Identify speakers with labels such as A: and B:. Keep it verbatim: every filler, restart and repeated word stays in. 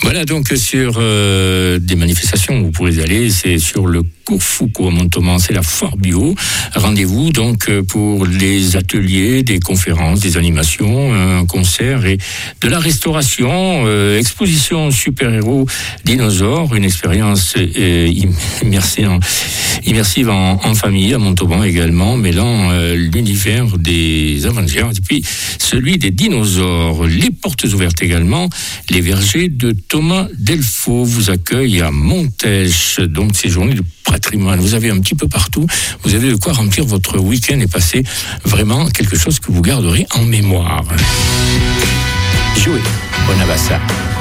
A: Voilà donc sur euh, des manifestations où vous pourrez aller, c'est sur le cours Foucault à Montauban, c'est la foire bio. Rendez-vous donc pour les ateliers, des conférences, des animations, un concert et de la restauration, euh, exposition super-héros dinosaures, une expérience euh, immersive, en, immersive en, en famille à Montauban également, mêlant euh, l'univers des Avengers et puis celui des dinosaures. Les portes ouvertes également, les vergers de Thomas Delfaux vous accueillent à Montèche, donc ces journées de patrimoine. Vous avez un petit peu partout, vous avez de quoi remplir votre week-end et passer vraiment quelque chose que vous garderez en mémoire. Jouez, Bonabassa.